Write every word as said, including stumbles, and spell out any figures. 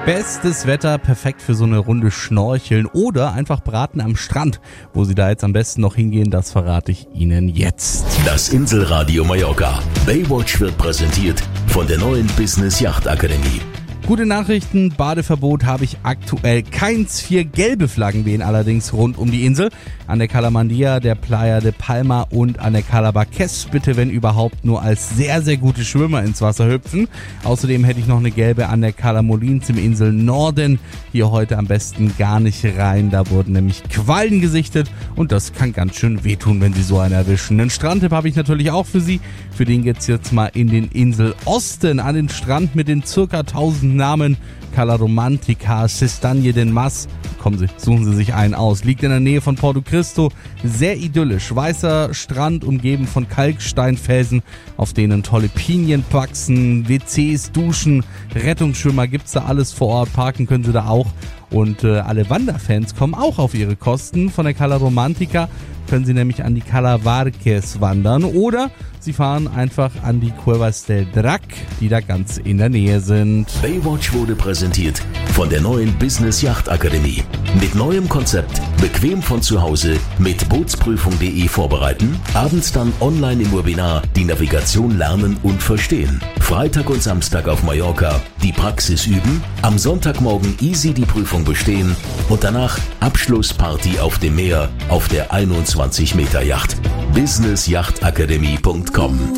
Bestes Wetter, perfekt für so eine Runde Schnorcheln oder einfach braten am Strand. Wo Sie da jetzt am besten noch hingehen, das verrate ich Ihnen jetzt. Das Inselradio Mallorca. Baywatch wird präsentiert von der neuen Business Yacht Akademie. Gute Nachrichten, Badeverbot habe ich aktuell keins. Vier gelbe Flaggen wehen allerdings rund um die Insel. An der Cala Mandia, der Playa de Palma und an der Cala Barqués bitte, wenn überhaupt, nur als sehr, sehr gute Schwimmer ins Wasser hüpfen. Außerdem hätte ich noch eine gelbe an der Cala Molins im Insel Norden. Hier heute am besten gar nicht rein, da wurden nämlich Quallen gesichtet und das kann ganz schön wehtun, wenn Sie so einen erwischen. Einen Strandtipp habe ich natürlich auch für Sie. Für den geht's jetzt mal in den Inselosten, an den Strand mit den circa tausend Namen. Cala Romantica, Cistagne del Mas. Kommen Sie, suchen Sie sich einen aus. Liegt in der Nähe von Porto Cristo. Sehr idyllisch. Weißer Strand, umgeben von Kalksteinfelsen, auf denen tolle Pinien wachsen, W Cs, Duschen, Rettungsschwimmer, gibt's da alles vor Ort. Parken können Sie da auch. Und äh, alle Wanderfans kommen auch auf ihre Kosten. Von der Cala Romantica können Sie nämlich an die Cala Barqués wandern oder Sie fahren einfach an die Cuevas del Drac, die da ganz in der Nähe sind. Baywatch wurde präsentiert von der neuen Business Yacht Akademie. Mit neuem Konzept, bequem von zu Hause, mit Bootsprüfung punkt de vorbereiten, abends dann online im Webinar die Navigation lernen und verstehen. Freitag und Samstag auf Mallorca die Praxis üben, am Sonntagmorgen easy die Prüfung bestehen und danach Abschlussparty auf dem Meer auf der einundzwanzig Meter Yacht. business yacht akademie punkt com